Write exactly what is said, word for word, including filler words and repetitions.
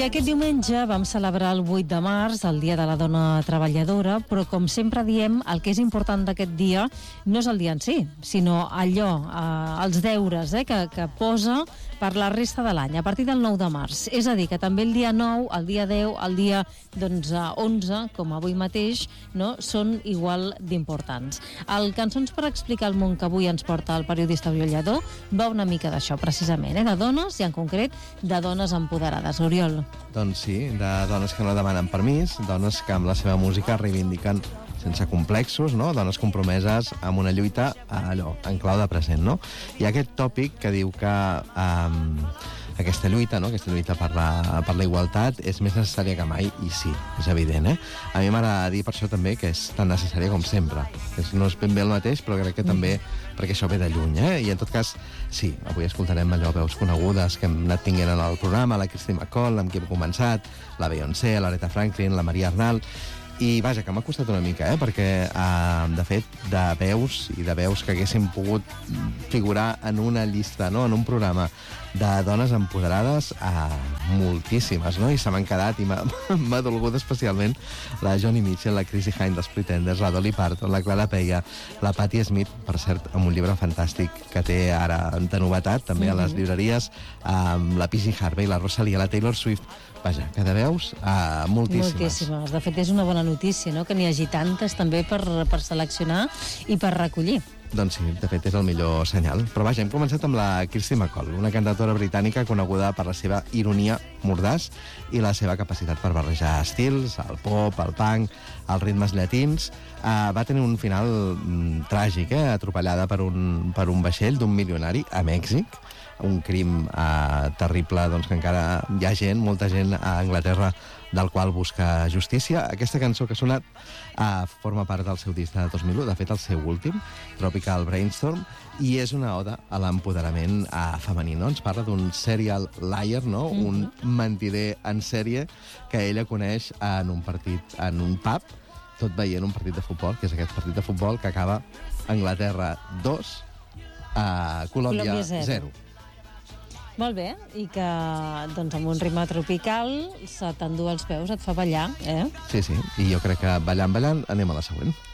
aquest diumenge vam celebrar el vuit de març, el Dia de la Dona Treballadora, però com sempre diem, el que és important d'aquest dia no és el dia en si, sinó allò, eh, els deures eh, que, que posa per la resta de l'any, a partir del nou de març. És a dir, que també el dia nou, el dia deu, el dia doncs, onze, com avui mateix, no, són igual d'importants. El Cançons per explicar el món que avui ens porta el periodista Oriol Lladó va una mica d'això, precisament, eh, de dones i en concret de dones empoderades. Oriol. Doncs sí, de dones que no demanen permís, dones que amb la seva música reivindiquen sense complexos, no? Dones compromeses amb una lluita allò, en clau de present, no? Hi ha aquest tòpic que diu que um, aquesta lluita, no? Aquesta lluita per la, per la igualtat és més necessària que mai, i sí, és evident, eh? A mi m'agrada dir per això també que és tan necessària com sempre. És, no és ben bé el mateix, però crec que també perquè això ve de lluny, eh? I en tot cas, sí, avui escoltarem allò veus conegudes que hem anat tinguent en el programa, la Christy McCall, amb qui hem començat, la Beyoncé, l'Aretha Franklin, la Maria Arnal. I vaja, que m'ha costat una mica, eh? Perquè, eh, de fet, de veus i de veus que haguessin pogut figurar en una llista, no? En un programa de dones empoderades, eh, moltíssimes, no? I se m'han quedat, i m'ha dolgut especialment la Joni Mitchell, la Chrissie Hynde dels Pretenders, la Dolly Parton, la Clara Peia, la Patti Smith, per cert, amb un llibre fantàstic que té ara de novetat, també a les llibreries, amb la P G Harvey, la Rosalia, la Taylor Swift. Vaja, que de veus, uh, moltíssimes. Moltíssimes. De fet, és una bona notícia, no?, que n'hi hagi tantes també per, per seleccionar i per recollir. Doncs sí, de fet és el millor senyal. Però vaja, hem començat amb la Christy McCall, una cantautora britànica coneguda per la seva ironia mordaç i la seva capacitat per barrejar estils, el pop, el punk, els ritmes llatins. Uh, va tenir un final mm, tràgic, eh? Atropellada per un, per un vaixell d'un milionari a Mèxic, un crim eh, terrible, doncs que encara hi ha gent, molta gent a Anglaterra del qual busca justícia. Aquesta cançó que ha sonat eh, forma part del seu disc de dos mil u, de fet el seu últim, Tropical Brainstorm, i és una oda a l'empoderament eh, femení, no? Ens parla d'un serial liar, no? Mm-hmm. Un mentider en sèrie que ella coneix en un partit, en un pub, tot veient un partit de futbol, que és aquest partit de futbol que acaba Anglaterra dos, a Colòmbia zero. Molt bé, i que doncs, amb un ritme tropical se t'endú els peus, et fa ballar, eh? Sí, sí, i jo crec que ballant, ballant, anem a la següent.